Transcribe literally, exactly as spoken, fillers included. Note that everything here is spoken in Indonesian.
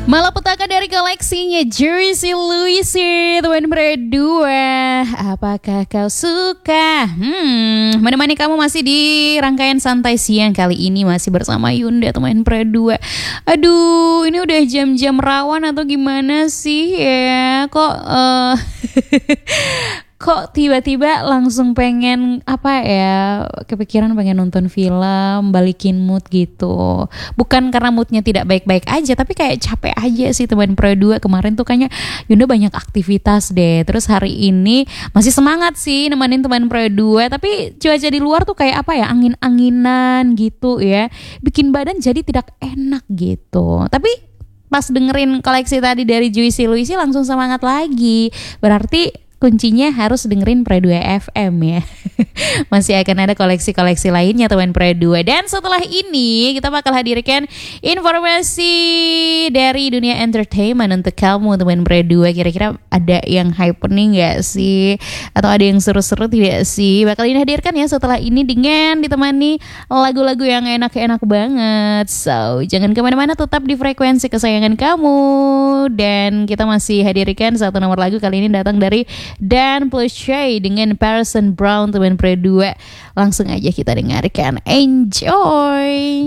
Malapetaka dari koleksinya Juicy Luicy teman berdua. Apakah kau suka? Hmm, menemani kamu masih di rangkaian santai siang kali ini masih bersama Yunda teman berdua. Aduh, ini udah jam-jam rawan atau gimana sih ya? Kok uh, kok tiba-tiba langsung pengen apa ya, kepikiran pengen nonton film, balikin mood gitu. Bukan karena moodnya tidak baik-baik aja, tapi kayak capek aja sih teman pro dua. Kemarin tuh kayaknya Yunda banyak aktivitas deh. Terus hari ini masih semangat sih nemenin teman pro dua, tapi cuaca di luar tuh kayak apa ya, angin-anginan gitu ya, bikin badan jadi tidak enak gitu. Tapi pas dengerin koleksi tadi dari Juicy Luicy langsung semangat lagi. Berarti kuncinya harus dengerin Pro dua F M ya. Masih akan ada koleksi-koleksi lainnya teman Pro dua. Dan setelah ini kita bakal hadirkan informasi dari dunia entertainment untuk kamu teman Pro dua. Kira-kira ada yang happening gak sih? Atau ada yang seru-seru tidak sih? Bakal ini hadirkan ya setelah ini dengan ditemani lagu-lagu yang enak-enak banget. So jangan kemana-mana, tetap di frekuensi kesayangan kamu. Dan kita masih hadirkan satu nomor lagu, kali ini datang dari Dan Plus Shay dengan Parson Brown teman pro dua. Langsung aja kita dengarkan. Enjoy.